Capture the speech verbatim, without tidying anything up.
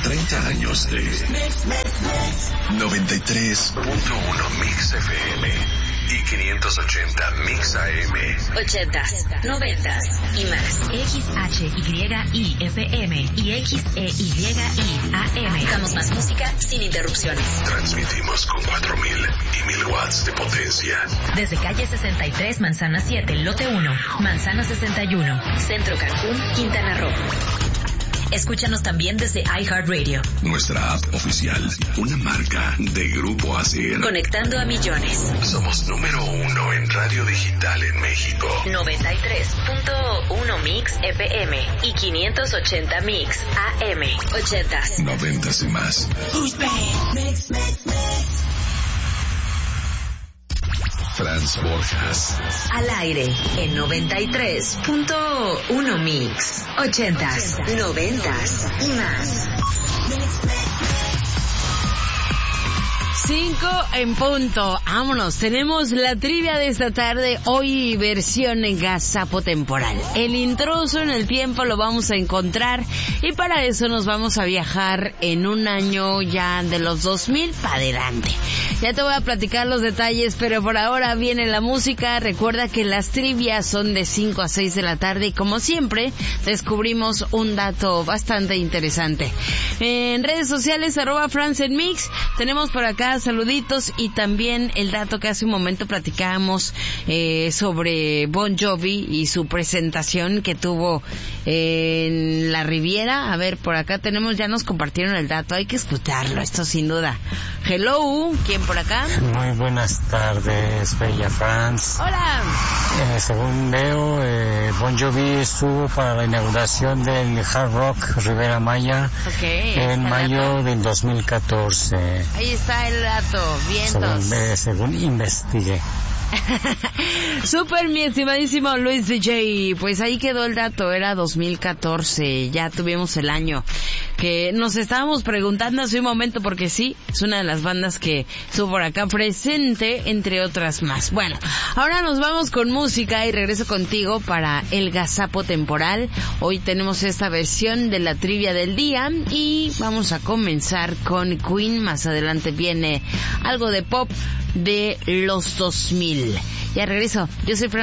treinta años de noventa y tres punto uno Mix F M y quinientos ochenta Mix A M. ochentas, noventas y más. X H Y I F M y X E Y I A M. Damos más música sin interrupciones. Transmitimos con cuatro mil y mil watts de potencia. Desde calle sesenta y tres, Manzana siete, lote uno, Manzana sesenta y uno. Centro Cancún, Quintana Roo. Escúchanos también desde iHeartRadio. Nuestra app oficial, una marca de Grupo Asir. Conectando a millones. Somos número uno en radio digital en México. noventa y tres punto uno Mix F M y quinientos ochenta Mix A M. ochentas. Noventas y más. Mix, mix, mix. Franz Borjas. Al aire en noventa y tres punto uno Mix. ochentas, noventas y más. Cinco en punto. Vámonos. Tenemos la trivia de esta tarde. Hoy versión gazapo temporal. El intruso en el tiempo lo vamos a encontrar. Y para eso nos vamos a viajar en un año ya de los dos mil para adelante. Ya te voy a platicar los detalles, pero por ahora viene la música. Recuerda que las trivias son de cinco a seis de la tarde y como siempre descubrimos un dato bastante interesante. En redes sociales, arroba France en Mix, tenemos por acá saluditos y también el dato que hace un momento platicábamos eh, sobre Bon Jovi y su presentación que tuvo en la Riviera. A ver, por acá tenemos, ya nos compartieron el dato, hay que escucharlo, esto sin duda. Hello, ¿quién por acá? Muy buenas tardes, Bella France. Hola. Eh, según veo, eh, Bon Jovi estuvo para la inauguración del Hard Rock Riviera Maya okay, en mayo del dos mil catorce. Ahí está el dato, vientos. Según, eh, según investigué. Super, mi estimadísimo Luis D J, pues ahí quedó el dato, era dos mil catorce, ya tuvimos el año que nos estábamos preguntando hace un momento porque sí, es una de las bandas que estuvo por acá presente, entre otras más. Bueno, ahora nos vamos con música y regreso contigo para el gazapo temporal. Hoy tenemos esta versión de la trivia del día y vamos a comenzar con Queen, más adelante viene algo de pop de los dos mil. Ya regreso, yo soy Fran.